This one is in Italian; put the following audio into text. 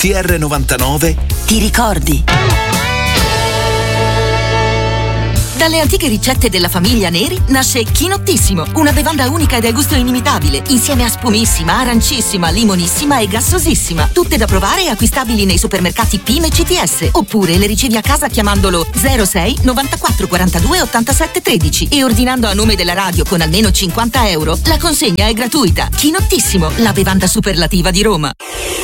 TR99 ti ricordi. Dalle antiche ricette della famiglia Neri nasce Chinottissimo, una bevanda unica e dal gusto inimitabile, insieme a spumissima, arancissima, limonissima e gassosissima. Tutte da provare e acquistabili nei supermercati PIM e CTS. Oppure le ricevi a casa chiamandolo 06 94 42 87 13 e ordinando a nome della radio con almeno 50 euro. La consegna è gratuita. Chinottissimo, la bevanda superlativa di Roma.